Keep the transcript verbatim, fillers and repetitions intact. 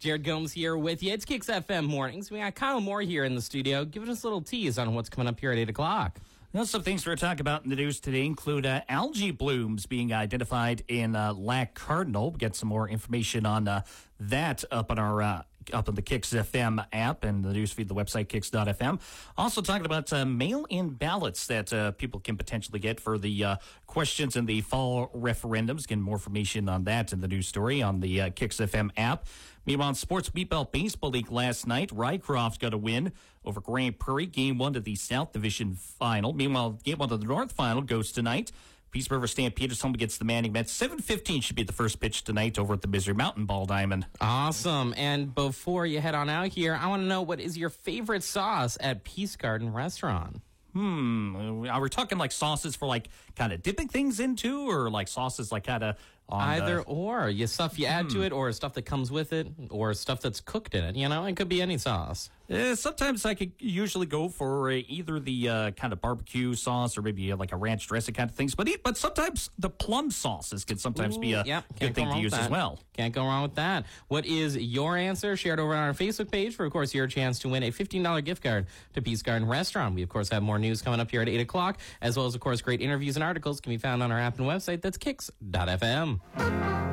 Jared Gomes here with you. It's Kicks F M Mornings. We got Kyle Moore here in the studio giving us a little tease on what's coming up here at eight o'clock. Now, some things we're talking about in the news today include uh, algae blooms being identified in uh, Lac Cardinal. We'll get some more information on uh, that up on our uh, up on the Kicks F M app and the newsfeed, the website kicks dot f m. Also talking about uh, mail-in ballots that uh, people can potentially get for the uh, questions in the fall referendums. Getting more information on that in the news story on the uh, Kicks F M app. Meanwhile, in Sports Wheat Belt Baseball League last night, Rycroft got a win over Grand Prairie, game one of the South Division Final. Meanwhile, game one of the North Final goes tonight. Peace River Stampeders home against the Manning Mets. seven fifteen should be the first pitch tonight over at the Misery Mountain Ball Diamond. Awesome. And before you head on out here, I want to know, what is your favorite sauce at Peace Garden Restaurant? Hmm. Are we talking like sauces for like kind of dipping things into, or like sauces like kind of on Either the... or. You stuff you add Hmm. to it, or stuff that comes with it, or stuff that's cooked in it. You know, it could be any sauce. Uh, sometimes I could usually go for uh, either the uh, kind of barbecue sauce or maybe uh, like a ranch dressing kind of things. But but sometimes the plum sauces can sometimes Ooh, be a yep, good can't go thing to wrong use with as that. well. Can't go wrong with that. What is your answer? Share it over on our Facebook page for, of course, your chance to win a fifteen dollars gift card to Peace Garden Restaurant. We, of course, have more news coming up here at eight o'clock, as well as, of course, great interviews and articles can be found on our app and website. That's kicks dot f m.